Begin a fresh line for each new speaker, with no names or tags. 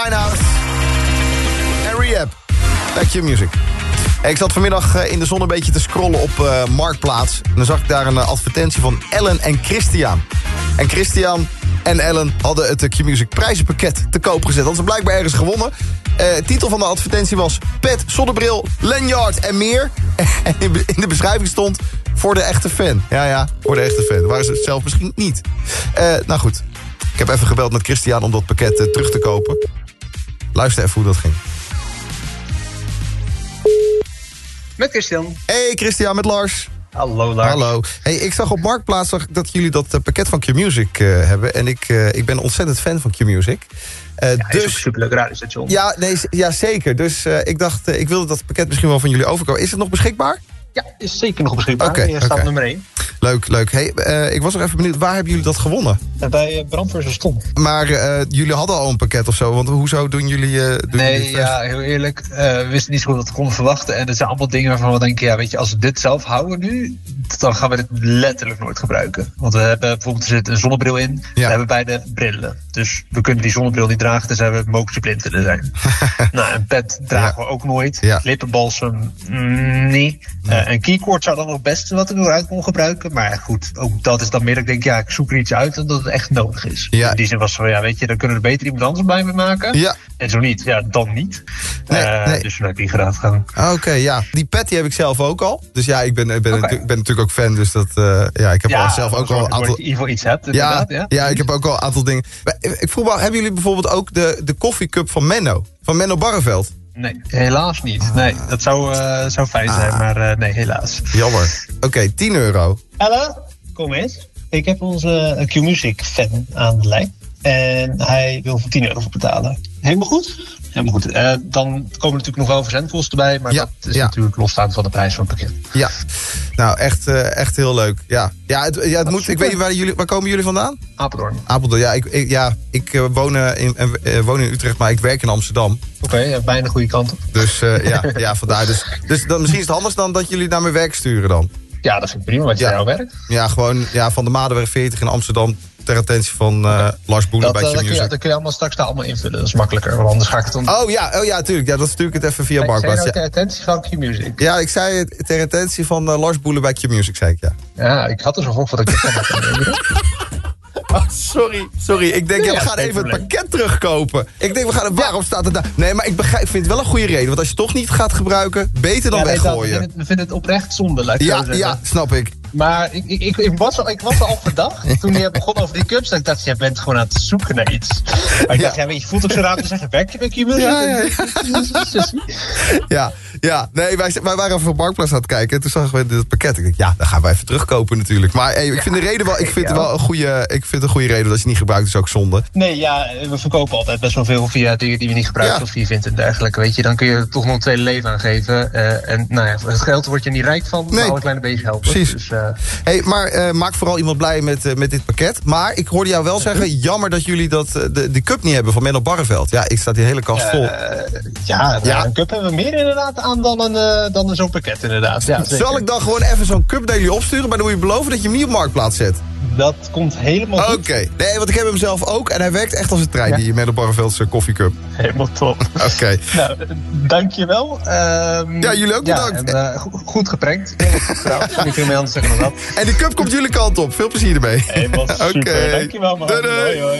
Winehouse en Rehab. Back to music. Ik zat vanmiddag in de zon een beetje te scrollen op Marktplaats. En dan zag ik daar een advertentie van Ellen en Christian. En Christian en Ellen hadden het Q-Music prijzenpakket te koop gezet. Dat ze blijkbaar ergens gewonnen. Titel van de advertentie was pet, zonnebril, lanyard en meer. En in de beschrijving stond voor de echte fan. Ja, voor de echte fan. Dat waren ze het zelf misschien niet. Nou goed, ik heb even gebeld met Christian om dat pakket terug te kopen. Luister even hoe dat ging.
Met Christian.
Hey Christian, met Lars.
Hallo Lars.
Hallo. Hey, ik zag op Marktplaats dat jullie dat pakket van Q-Music hebben. En ik ben ontzettend fan van Q-Music.
Dus is ook een superleuk radiostation.
Ja, zeker. Dus ik dacht, ik wilde dat pakket misschien wel van jullie overkomen. Is het nog beschikbaar?
Ja, is zeker nog beschikbaar.
Okay.
Staat nummer 1.
Leuk. Hey, ik was nog even benieuwd, waar hebben jullie dat gewonnen?
Bij Brand vs. Stom.
Maar jullie hadden al een pakket of zo, want hoezo doen jullie...
Heel eerlijk. We wisten niet zo goed wat we konden verwachten. En het zijn allemaal dingen waarvan we denken, weet je, als we dit zelf houden nu, dan gaan we dit letterlijk nooit gebruiken. Want we hebben bijvoorbeeld, er zit een zonnebril in, we hebben beide brillen. Dus we kunnen die zonnebril niet dragen, dus we mogen blind willen zijn. Nou, een pet dragen we ook nooit. Lippenbalsem, nee. Een keycord zou dan nog best wat er eruit kon gebruiken. Maar goed, ook dat is dan meer dat ik denk, ik zoek er iets uit omdat het echt nodig is. Ja. In die zin was van, weet je, dan kunnen we er beter iemand anders bij me maken. Ja. En zo niet, dan niet. Nee. Dus toen heb ik die gedaan gaan.
Oké, ja. Die pet die heb ik zelf ook al. Dus ja, ik ben natuurlijk ook fan. Dus dat, ik heb al zelf ook al een aantal...
in ieder geval iets hebt, inderdaad.
Ja, ik heb ook al een aantal dingen. Ik vroeg wel, hebben jullie bijvoorbeeld ook de koffiecup van Menno? Van Menno Barreveld?
Nee, helaas niet. Nee, dat zou fijn zijn, maar nee, helaas.
Jammer. Oké, €10.
Ella, kom eens. Ik heb onze Q-Music fan aan de lijn. En hij wil voor €10 voor betalen. Helemaal goed? Helemaal goed. Dan komen er natuurlijk nog wel verzendkosten bij. Maar dat is natuurlijk losstaand van de prijs van het pakket.
Ja, nou echt heel leuk. Ja, het moet. Ik weet niet, waar komen jullie vandaan?
Apeldoorn.
Ik woon in Utrecht, maar ik werk in Amsterdam.
Oké, bijna de goede kant op.
Dus vandaar. Dus dan, misschien is het anders dan dat jullie naar mijn werk sturen dan.
Ja, dat vind ik prima, wat je jouw werk.
Ja, gewoon van de Madenweg 40 in Amsterdam ter attentie van Lars Boelen bij Q-Music.
Dat kun je allemaal straks daar allemaal invullen. Dat is makkelijker, want anders ga ik het om.
Oh ja, tuurlijk. Ja, dat stuur ik het even via Marktplaats.
Ter attentie van Q-Music.
Ja, ik zei het ter attentie van Lars Boelen bij Q-Music, zei ik, ja.
Ja, ik had er zo voor dat ik het van
Oh, sorry. Ik denk, we gaan even het pakket terugkopen. Ik denk, waarom staat het daar? Nee, maar ik vind het wel een goede reden. Want als je het toch niet gaat gebruiken, beter dan weggooien.
We vinden het oprecht zonde,
Ja, snap ik.
Maar ik was er al verdacht toen je begon over die cups. Dat ik dacht, jij bent gewoon aan het zoeken naar iets. Maar ik dacht, je voelt ook zo raar te zeggen, werk je bij Q-Music?
Ja. Nee, wij waren even op Marktplaats aan het kijken. En toen zagen we dit pakket. Ik dacht, dan gaan we even terugkopen natuurlijk. Maar ik vind de reden wel, het een goede reden dat je niet gebruikt, is ook zonde.
Nee, we verkopen altijd best wel veel via dingen die we niet gebruiken of via vindt en dergelijke. Weet je, dan kun je er toch nog een tweede leven aan geven. En het geld word je niet rijk van, maar alle kleine beetjes helpen.
Precies. Dus, maar maak vooral iemand blij met dit pakket. Maar ik hoorde jou wel zeggen, jammer dat jullie die cup niet hebben van Menno Barreveld. Ja, ik sta die hele kast vol.
Een cup hebben we meer inderdaad aan dan zo'n pakket inderdaad. Ja,
zal ik dan gewoon even zo'n cup naar jullie opsturen, maar dan moet je beloven dat je hem niet op Marktplaats zet?
Dat komt helemaal goed.
Oké. Nee, want ik heb hem zelf ook en hij werkt echt als een trein, die Menno Barreveldse koffiecup.
Helemaal top.
Oké.
Nou, dankjewel.
Jullie ook bedankt.
En, goed geprankt. Kan ik veel meer anders zeggen dan dat.
En die cup komt jullie kant op. Veel plezier ermee.
Helemaal super. Dankjewel man.
Doei.